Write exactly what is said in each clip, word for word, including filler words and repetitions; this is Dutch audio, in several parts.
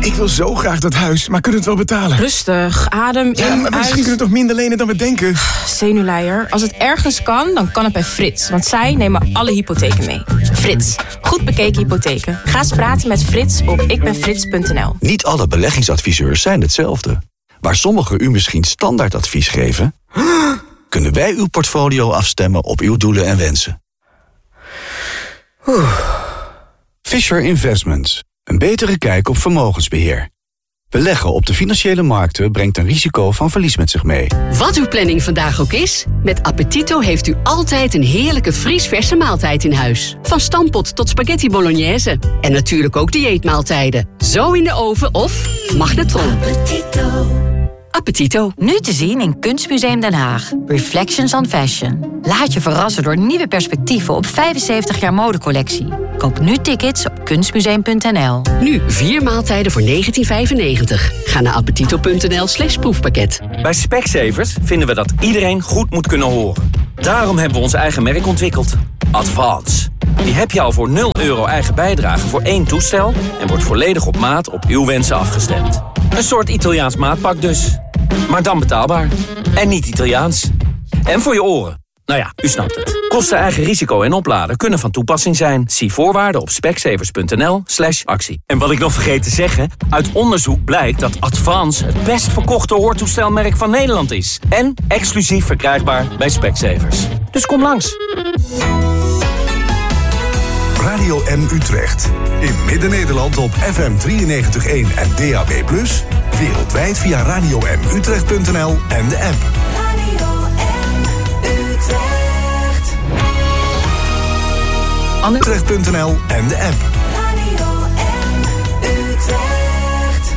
Ik wil zo graag dat huis, maar kunnen we het wel betalen? Rustig, adem Ja, in, maar misschien uit. kunnen we toch minder lenen dan we denken? Zenuwleier. Als het ergens kan, dan kan het bij Frits. Want zij nemen alle hypotheken mee. Frits. Goed bekeken hypotheken. Ga eens praten met Frits op ikbenfrits punt n l. Niet alle beleggingsadviseurs zijn hetzelfde. Waar sommigen u misschien standaardadvies geven, kunnen wij uw portfolio afstemmen op uw doelen en wensen. Fisher Investments. Een betere kijk op vermogensbeheer. Beleggen op de financiële markten brengt een risico van verlies met zich mee. Wat uw planning vandaag ook is, met Appetito heeft u altijd een heerlijke vriesverse maaltijd in huis. Van stampot tot spaghetti bolognese. En natuurlijk ook dieetmaaltijden. Zo in de oven of magnetron. Appetito. Appetito. Nu te zien in Kunstmuseum Den Haag. Reflections on Fashion. Laat je verrassen door nieuwe perspectieven op vijfenzeventig jaar modecollectie. Koop nu tickets op kunstmuseum punt n l. Nu vier maaltijden voor negentien vijfennegentig. Ga naar appetito punt n l slash proefpakket. Bij Specsavers vinden we dat iedereen goed moet kunnen horen. Daarom hebben we ons eigen merk ontwikkeld. Advance. Die heb je al voor nul euro eigen bijdrage voor één toestel en wordt volledig op maat op uw wensen afgestemd. Een soort Italiaans maatpak dus. Maar dan betaalbaar. En niet Italiaans. En voor je oren. Nou ja, u snapt het. Kosten, eigen risico en opladen kunnen van toepassing zijn. Zie voorwaarden op specsavers punt n l slash actie. En wat ik nog vergeet te zeggen, uit onderzoek blijkt dat Advance het best verkochte hoortoestelmerk van Nederland is. En exclusief verkrijgbaar bij Specsavers. Dus kom langs. Radio M Utrecht. In Midden-Nederland op F M drieënnegentig komma één en D A B plus. Wereldwijd via radio m utrecht punt n l en de app. Radio M Utrecht. utrecht punt n l en de app. Radio M Utrecht.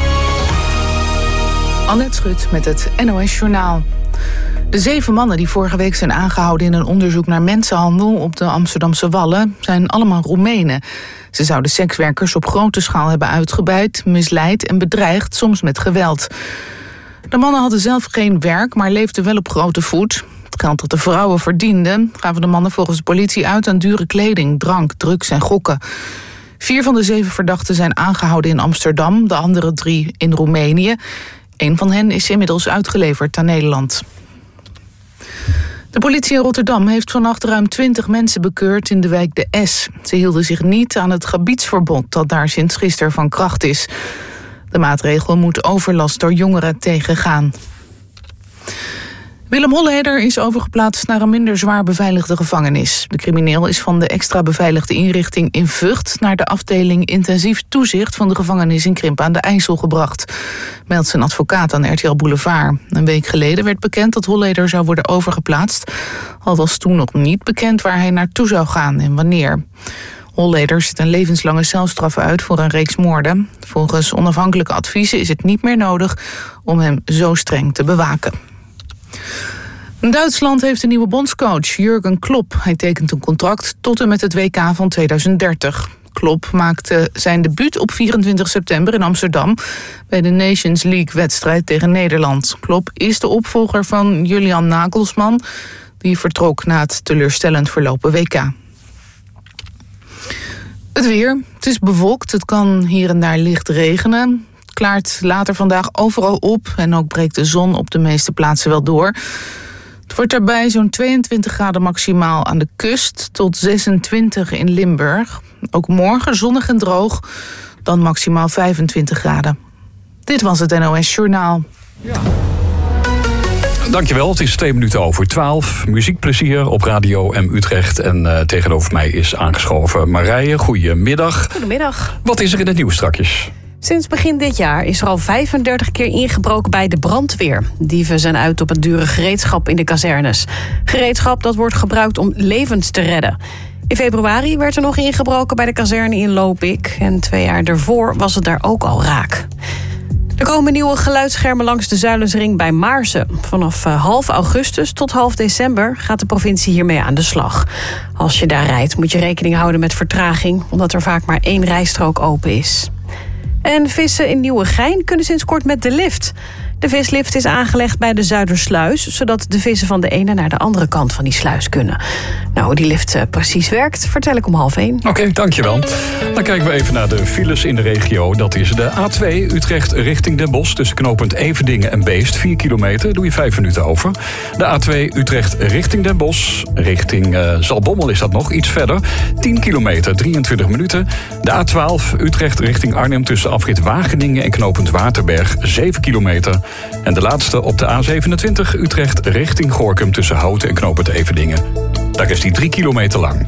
Annette Schut met het N O S Journaal. De zeven mannen die vorige week zijn aangehouden in een onderzoek naar mensenhandel op de Amsterdamse Wallen zijn allemaal Roemenen. Ze zouden sekswerkers op grote schaal hebben uitgebuit, misleid en bedreigd, soms met geweld. De mannen hadden zelf geen werk, maar leefden wel op grote voet. Het geld dat de vrouwen verdienden, gaven de mannen volgens de politie uit aan dure kleding, drank, drugs en gokken. Vier van de zeven verdachten zijn aangehouden in Amsterdam, de andere drie in Roemenië. Een van hen is inmiddels uitgeleverd aan Nederland. De politie in Rotterdam heeft vannacht ruim twintig mensen bekeurd in de wijk De Es. Ze hielden zich niet aan het gebiedsverbod dat daar sinds gisteren van kracht is. De maatregel moet overlast door jongeren tegengaan. Willem Holleder is overgeplaatst naar een minder zwaar beveiligde gevangenis. De crimineel is van de extra beveiligde inrichting in Vught naar de afdeling intensief toezicht van de gevangenis in Krimpen aan de IJssel gebracht, meldt zijn advocaat aan R T L Boulevard. Een week geleden werd bekend dat Holleder zou worden overgeplaatst, al was toen nog niet bekend waar hij naartoe zou gaan en wanneer. Holleder zit een levenslange celstraf uit voor een reeks moorden. Volgens onafhankelijke adviezen is het niet meer nodig om hem zo streng te bewaken. Duitsland heeft een nieuwe bondscoach, Jurgen Klopp. Hij tekent een contract tot en met het W K van tweeduizend dertig. Klopp maakte zijn debuut op vierentwintig september in Amsterdam bij de Nations League-wedstrijd tegen Nederland. Klopp is de opvolger van Julian Nagelsmann, die vertrok na het teleurstellend verlopen W K. Het weer. Het is bewolkt. Het kan hier en daar licht regenen. Het klaart later vandaag overal op en ook breekt de zon op de meeste plaatsen wel door. Het wordt daarbij zo'n tweeëntwintig graden maximaal aan de kust tot zesentwintig in Limburg. Ook morgen zonnig en droog, dan maximaal vijfentwintig graden. Dit was het N O S Journaal. Ja. Dankjewel, het is twee minuten over twaalf. Muziekplezier op Radio M Utrecht. En uh, tegenover mij is aangeschoven Marije. Goedemiddag. Goedemiddag. Wat is er in het nieuws strakjes? Sinds begin dit jaar is er al vijfendertig keer ingebroken bij de brandweer. Dieven zijn uit op het dure gereedschap in de kazernes. Gereedschap dat wordt gebruikt om levens te redden. In februari werd er nog ingebroken bij de kazerne in Lopik. En twee jaar daarvoor was het daar ook al raak. Er komen nieuwe geluidsschermen langs de Zuilensring bij Maarsen. Vanaf half augustus tot half december gaat de provincie hiermee aan de slag. Als je daar rijdt moet je rekening houden met vertraging, omdat er vaak maar één rijstrook open is. En vissen in Nieuwegein kunnen sinds kort met de lift. De vislift is aangelegd bij de Zuidersluis, zodat de vissen van de ene naar de andere kant van die sluis kunnen. Nou, hoe die lift uh, precies werkt, vertel ik om half één. Oké, okay, dankjewel. Dan kijken we even naar de files in de regio. Dat is de A twee Utrecht richting Den Bosch tussen knooppunt Everdingen en Beest. vier kilometer, doe je vijf minuten over. De A twee Utrecht richting Den Bosch. Richting uh, Zaltbommel is dat nog iets verder. tien kilometer, drieëntwintig minuten. De A twaalf Utrecht richting Arnhem tussen afrit Wageningen en knooppunt Waterberg. zeven kilometer. En de laatste op de A zevenentwintig Utrecht richting Gorinchem tussen Houten en knooppunt Everdingen. Daar is die drie kilometer lang.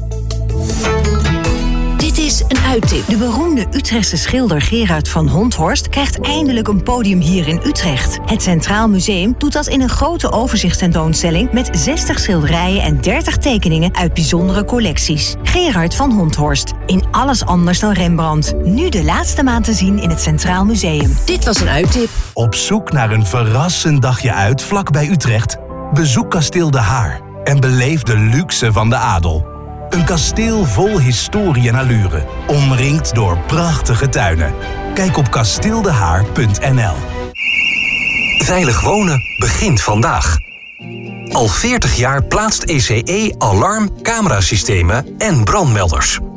Dit is een uittip. De beroemde Utrechtse schilder Gerard van Honthorst krijgt eindelijk een podium hier in Utrecht. Het Centraal Museum doet dat in een grote overzichtstentoonstelling met zestig schilderijen en dertig tekeningen uit bijzondere collecties. Gerard van Honthorst. In alles anders dan Rembrandt. Nu de laatste maand te zien in het Centraal Museum. Dit was een uittip. Op zoek naar een verrassend dagje uit vlakbij Utrecht? Bezoek Kasteel De Haar en beleef de luxe van de adel. Een kasteel vol historie en allure, omringd door prachtige tuinen. Kijk op kasteeldehaar punt n l. Veilig wonen begint vandaag. Al veertig jaar plaatst E C E alarm, camerasystemen en brandmelders.